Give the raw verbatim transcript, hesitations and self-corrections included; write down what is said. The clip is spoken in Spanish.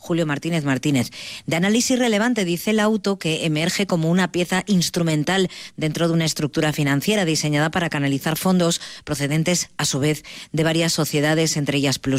Julio Martínez Martínez. De análisis relevante, dice el auto, que emerge como una pieza instrumental dentro de una estructura financiera diseñada para canalizar fondos procedentes, a su vez, de varias sociedades, entre ellas Plus.